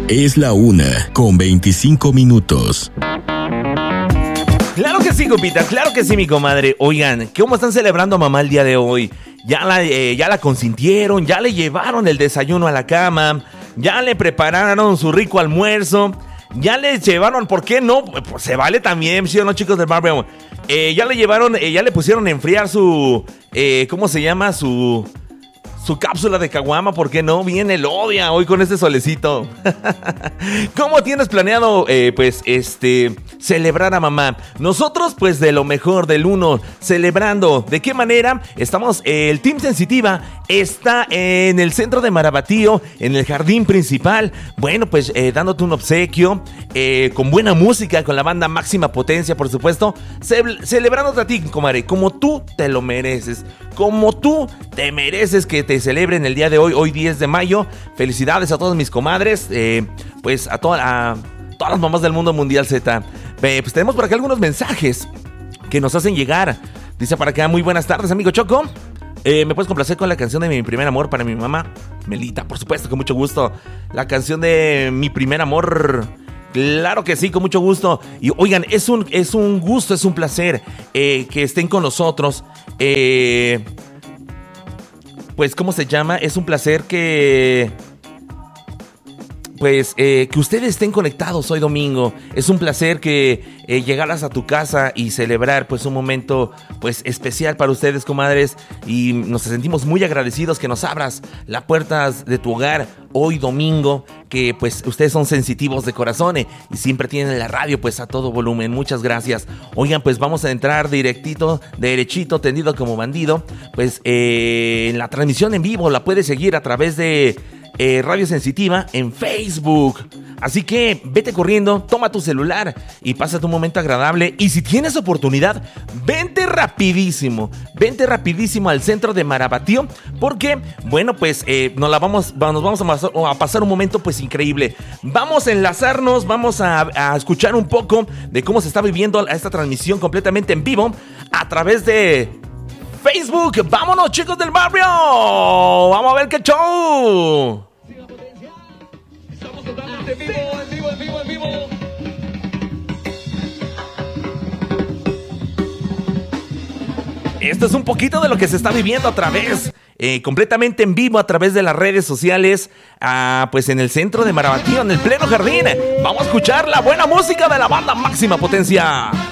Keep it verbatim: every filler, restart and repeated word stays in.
Es la una con veinticinco minutos. Claro que sí, compita, claro que sí, mi comadre. Oigan, ¿cómo están celebrando a mamá el día de hoy? Ya la, eh, ya la consintieron, ya le llevaron el desayuno a la cama, ya le prepararon su rico almuerzo, ya le llevaron, ¿por qué no? Pues se vale también, ¿sí o no, chicos del barrio? Eh, ya le llevaron, eh, ya le pusieron a enfriar su, eh, ¿cómo se llama? Su... Su cápsula de caguama, ¿por qué no? Viene el odia hoy con este solecito. ¿Cómo tienes planeado, eh, pues, este, celebrar a mamá? Nosotros, pues, de lo mejor del uno, celebrando. ¿De qué manera? Estamos, eh, el Team Sensitiva está en el centro de Marabatío, en el jardín principal. Bueno, pues, eh, dándote un obsequio, eh, con buena música, con la banda Máxima Potencia, por supuesto. Ce- celebrándote a ti, comadre, como tú te lo mereces. Como tú te mereces que te celebren el día de hoy, hoy diez de mayo. Felicidades a todas mis comadres, eh, pues a, toda, a todas las mamás del mundo mundial Z. Eh, pues tenemos por acá algunos mensajes que nos hacen llegar. Dice para acá, muy buenas tardes, amigo Choco. Eh, ¿Me puedes complacer con la canción de Mi Primer Amor para mi mamá? Melita, por supuesto, con mucho gusto. La canción de Mi Primer Amor... Claro que sí, con mucho gusto. Y oigan, es un, es un gusto, es un placer eh, que estén con nosotros. Eh, pues, ¿cómo se llama? Es un placer que... Pues eh, que ustedes estén conectados hoy domingo. Es un placer que eh, llegaras a tu casa y celebrar pues un momento pues especial para ustedes, comadres. Y nos sentimos muy agradecidos que nos abras las puertas de tu hogar hoy domingo. Que pues ustedes son sensitivos de corazón eh, y siempre tienen la radio pues a todo volumen. Muchas gracias. Oigan, pues vamos a entrar directito, derechito, tendido como bandido. Pues eh, en la transmisión en vivo la puedes seguir a través de... Eh, Radio Sensitiva en Facebook. Así que vete corriendo, toma tu celular y pásate un momento agradable. Y si tienes oportunidad, vente rapidísimo, vente rapidísimo al centro de Marabatío, porque, bueno, pues eh, nos, la vamos, nos vamos a pasar, a pasar un momento pues increíble. Vamos a enlazarnos, vamos a, a escuchar un poco de cómo se está viviendo esta transmisión completamente en vivo a través de Facebook. Vámonos, chicos del barrio. Vamos a ver qué show. Estamos totalmente en vivo, en vivo, en vivo, en vivo. Esto es un poquito de lo que se está viviendo a través, eh, completamente en vivo a través de las redes sociales, ah, pues en el centro de Marabatío, en el pleno jardín. Vamos a escuchar la buena música de la banda Máxima Potencia.